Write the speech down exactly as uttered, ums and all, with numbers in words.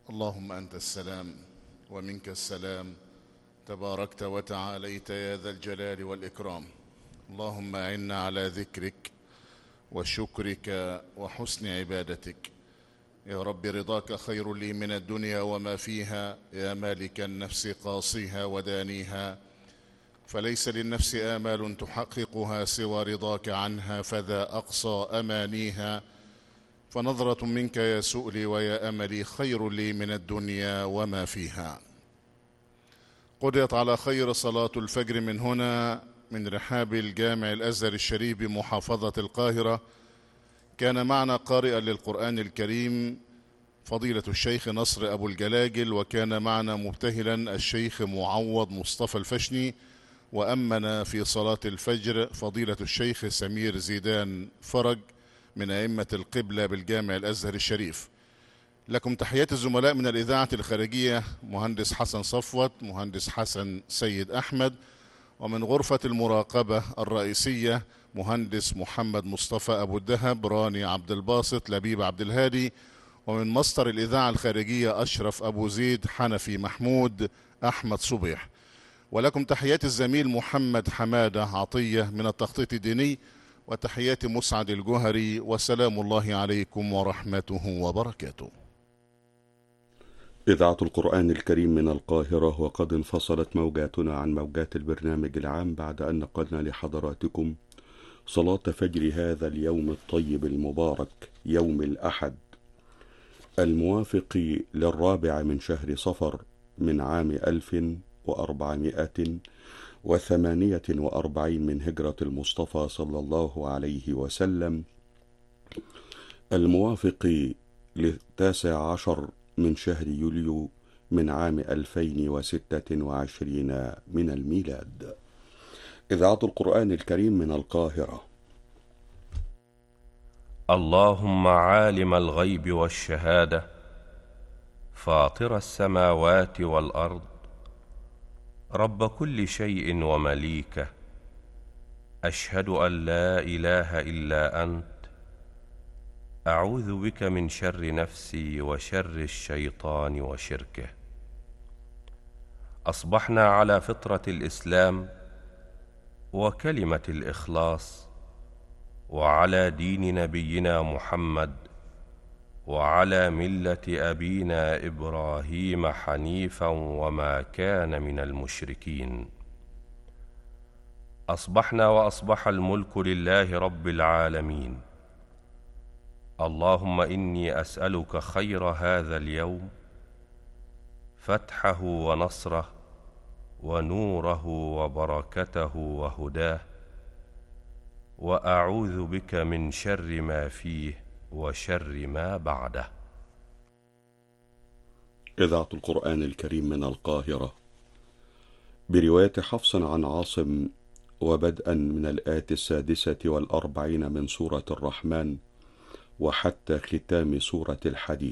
اللهم أنت السلام ومنك السلام، تباركت وتعاليت يا ذا الجلال والإكرام. اللهم أعنا على ذكرك وشكرك وحسن عبادتك. يا رب رضاك خير لي من الدنيا وما فيها، يا مالك النفس قاصيها ودانيها، فليس للنفس آمال تحققها سوى رضاك عنها، فذا أقصى أمانيها. فنظرة منك يا سؤلي ويا أملي خير لي من الدنيا وما فيها. قضيت على خير صلاة الفجر من هنا من رحاب الجامع الأزهر الشريف بمحافظة القاهرة. كان معنا قارئا للقرآن الكريم فضيلة الشيخ نصر أبو الجلاجل، وكان معنا مبتهلا الشيخ معوض مصطفى الفشني، وأمنا في صلاة الفجر فضيلة الشيخ سمير زيدان فرج من أئمة القبلة بالجامع الأزهر الشريف. لكم تحيات الزملاء من الإذاعة الخارجية، مهندس حسن صفوت، مهندس حسن سيد أحمد، ومن غرفة المراقبة الرئيسية مهندس محمد مصطفى أبو الدهب، راني عبد الباسط، لبيب عبد الهادي، ومن مصدر الإذاعة الخارجية أشرف أبو زيد، حنفي محمود، أحمد صبيح. ولكم تحيات الزميل محمد حمادة عطية من التخطيط الديني، وتحيات مسعد الجهري، وسلام الله عليكم ورحمته وبركاته. إذاعة القرآن الكريم من القاهرة، وقد انفصلت موجاتنا عن موجات البرنامج العام بعد أن نقلنا لحضراتكم صلاة فجر هذا اليوم الطيب المبارك، يوم الأحد الموافق للرابع من شهر صفر من عام ألف وأربعمائة وثمانية وأربعين من هجرة المصطفى صلى الله عليه وسلم، الموافق للتاسع عشر من شهر يوليو من عام ألفين وستة وعشرين من الميلاد. إذاعة القرآن الكريم من القاهرة. اللهم عالم الغيب والشهادة، فاطر السماوات والأرض، رب كل شيء ومليكه، أشهد أن لا إله إلا أنت، أعوذ بك من شر نفسي وشر الشيطان وشركه. أصبحنا على فطرة الإسلام وكلمة الإخلاص، وعلى دين نبينا محمد، وعلى ملة أبينا إبراهيم حنيفا وما كان من المشركين. أصبحنا وأصبح الملك لله رب العالمين. اللهم إني أسألك خير هذا اليوم، فتحه ونصره ونوره وبركته وهداه، وأعوذ بك من شر ما فيه وشر ما بعده. إذاعة القرآن الكريم من القاهرة، برواية حفص عن عاصم، وبدءا من الآية السادسة والأربعين من سورة الرحمن وحتى ختام سورة الحديد.